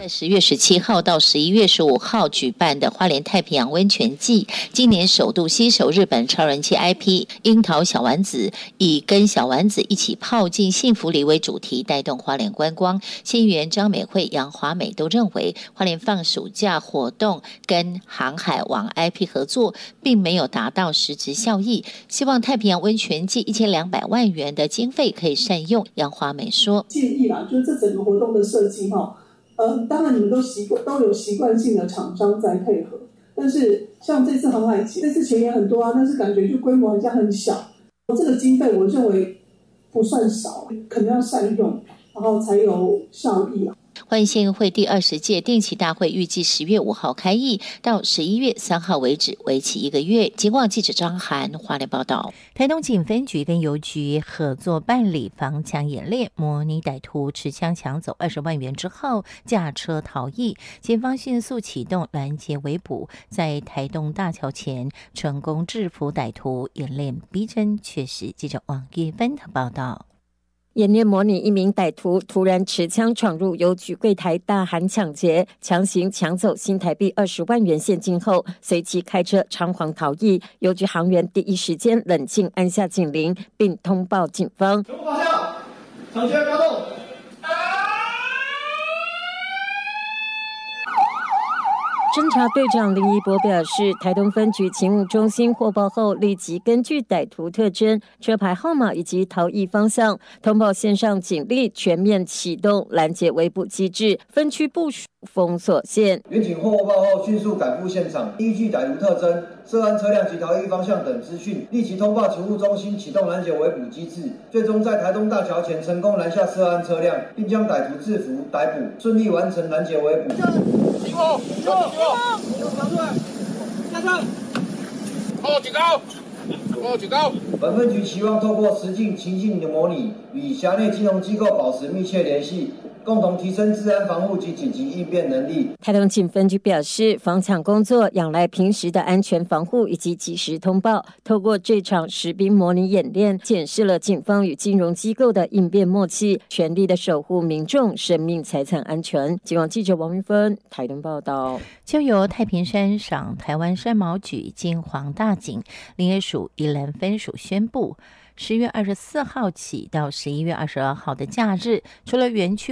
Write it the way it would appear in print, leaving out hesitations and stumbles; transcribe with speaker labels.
Speaker 1: 在10月17号到11月15号举办的花莲太平洋温泉季，今年首度携手日本超人气 IP 樱桃小丸子，以跟小丸子一起泡进幸福里为主题，带动花莲观光。县议员张美惠、杨华美都认为，花莲放暑假活动跟航海王 IP 合作，并没有达到实质效益，希望太平洋温泉季1200万元的经费可以善用。杨华美说：“
Speaker 2: 建议啦，就是这整个活动的设计当然你们都有习惯性的厂商在配合，但是像这次航海节，这次钱也很多啊，但是感觉就规模好像很小。这个经费我认为不算少，可能要善用，然后才有效益啊。”
Speaker 1: 花莲县议会第20届定期大会预计10月5号开议，到11月3号为止，为期1个月。警广记者张涵花莲报道。台东警分局跟邮局合作办理防抢演练，模拟歹徒持枪抢走20万元之后驾车逃逸，警方迅速启动拦截围捕，在台东大桥前成功制服歹徒，演练逼真确实。记者王玉芬的报道。
Speaker 3: 演练模拟一名歹徒突然持枪闯入邮局柜台，大喊抢劫，强行抢走新台币20万元现金后，随即开车仓皇逃逸。邮局行员第一时间冷静按下警铃，并通报警方。
Speaker 4: 全部发下，抢劫发动。
Speaker 3: 侦查队长林一博表示，台东分局勤务中心获报后，立即根据歹徒特征、车牌号码以及逃逸方向，通报线上警力，全面启动拦截围捕机制，分区部署封锁线。
Speaker 4: 民警获报后迅速赶赴现场，依据歹徒特征、涉案车辆及逃逸方向等资讯，立即通报勤务中心启动拦截围捕机制，最终在台东大桥前成功拦下涉案车辆，并将歹徒制服逮捕，顺利完成拦截围捕。
Speaker 5: 停后，拿出来，下车，举高。
Speaker 4: 本分局期望透过实境情境的模拟，与辖内金融机构保持密切联系，共同提升治安防护及紧急应变能力。
Speaker 3: 台东警分局表示，防抢工作仰赖平时的安全防护以及及时通报。透过这场实兵模拟演练，检视了警方与金融机构的应变默契，全力的守护民众生命财产安全。警广记者王云芬台东报道。
Speaker 1: 就由太平山赏台湾山毛榉金黄大锦林业署宜兰分署宣布，10月24号起到11月22号的假日，除了园区